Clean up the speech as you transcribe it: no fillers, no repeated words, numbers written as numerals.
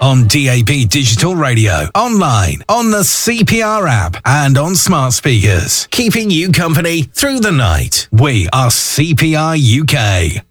On DAB Digital Radio, online, on the CPR app, and on smart speakers. Keeping you company through the night. We are CPR UK.